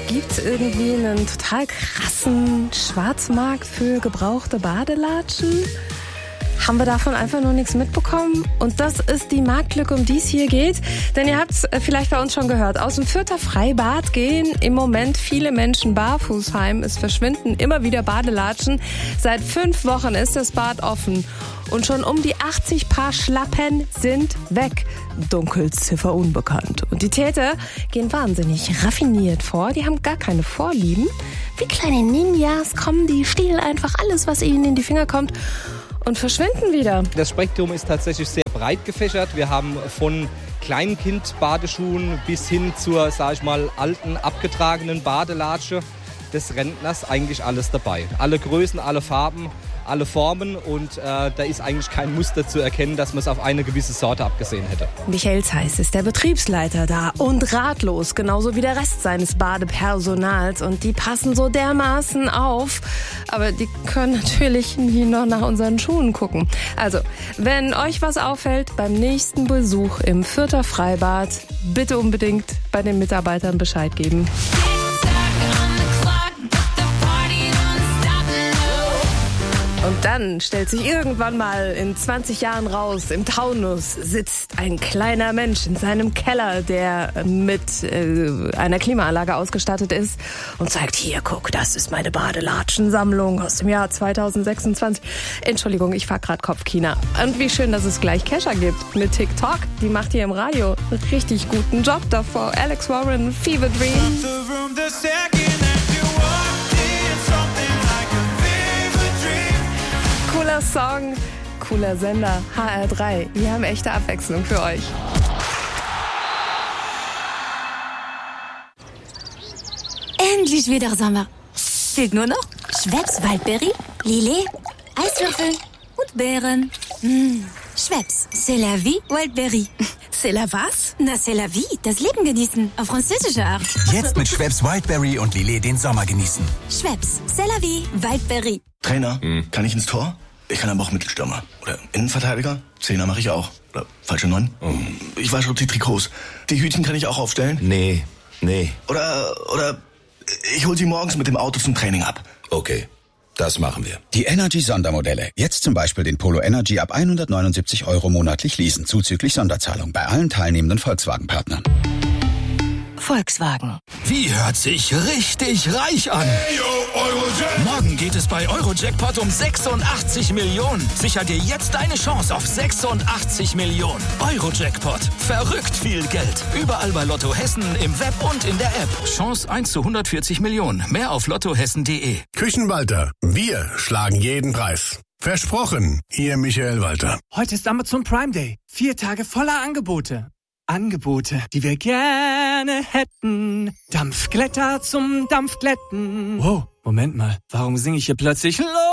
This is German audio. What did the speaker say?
gibt's irgendwie einen total krassen Schwarzmarkt für gebrauchte Badelatschen? Haben wir davon einfach nur nichts mitbekommen? Und das ist die Marktlücke, um die es hier geht. Denn ihr habt es vielleicht bei uns schon gehört. Aus dem Fürther Freibad gehen im Moment viele Menschen barfuß heim. Es verschwinden immer wieder Badelatschen. Seit 5 Wochen ist das Bad offen. Und schon um die 80 Paar Schlappen sind weg. Dunkelziffer unbekannt. Und die Täter gehen wahnsinnig raffiniert vor. Die haben gar keine Vorlieben. Wie kleine Ninjas kommen die, stehlen einfach alles, was ihnen in die Finger kommt, und verschwinden wieder. Das Spektrum ist tatsächlich sehr breit gefächert. Wir haben von Kleinkind-Badeschuhen bis hin zur, sag ich mal, alten, abgetragenen Badelatsche des Rentners eigentlich alles dabei. Alle Größen, alle Farben, alle Formen, und da ist eigentlich kein Muster zu erkennen, dass man es auf eine gewisse Sorte abgesehen hätte. Michael Zeiss ist der Betriebsleiter da und ratlos, genauso wie der Rest seines Badepersonals. Und die passen so dermaßen auf, aber die können natürlich nie noch nach unseren Schuhen gucken. Also, wenn euch was auffällt beim nächsten Besuch im Fürther Freibad, bitte unbedingt bei den Mitarbeitern Bescheid geben. Und dann stellt sich irgendwann mal in 20 Jahren raus, im Taunus sitzt ein kleiner Mensch in seinem Keller, der mit einer Klimaanlage ausgestattet ist und sagt, hier, guck, das ist meine Badelatschensammlung aus dem Jahr 2026. Entschuldigung, ich fahr gerade Kopfkino. Und wie schön, dass es gleich Kesha gibt mit TikTok. Die macht hier im Radio einen richtig guten Job davor. Alex Warren, Fever Dream. Cooler Song, cooler Sender, HR3. Wir haben echte Abwechslung für euch. Endlich wieder Sommer. Fehlt nur noch Schweppes Waldberry, Lillet, Eiswürfel und Beeren. Schweppes, c'est la vie, Waldberry. C'est la was? Na, c'est la vie, das Leben genießen, auf französische Art. Jetzt mit Schweppes Wildberry und Lillet den Sommer genießen. Schweppes, c'est la vie, Waldberry. Trainer, kann ich ins Tor? Ich kann aber auch Mittelstürmer. Oder Innenverteidiger? Zehner mache ich auch. Oder falsche 9? Ich wasche auch die Trikots. Die Hütchen kann ich auch aufstellen? Nee. Oder ich hol sie morgens mit dem Auto zum Training ab. Okay, das machen wir. Die Energy-Sondermodelle. Jetzt zum Beispiel den Polo Energy ab 179 € monatlich leasen, zuzüglich Sonderzahlung bei allen teilnehmenden Volkswagen-Partnern. Volkswagen. Wie hört sich richtig reich an? Morgen geht es bei Eurojackpot um 86 Millionen. Sicher dir jetzt deine Chance auf 86 Millionen. Eurojackpot. Verrückt viel Geld. Überall bei Lotto Hessen, im Web und in der App. Chance 1 zu 140 Millionen. Mehr auf lottohessen.de. Küchenwalter. Wir schlagen jeden Preis. Versprochen, Ihr Michael Walter. Heute ist Amazon Prime Day. 4 Tage voller Angebote. Angebote, die wir gerne hätten. Dampfglätter zum Dampfglätten. Wow, Moment mal. Warum singe ich hier plötzlich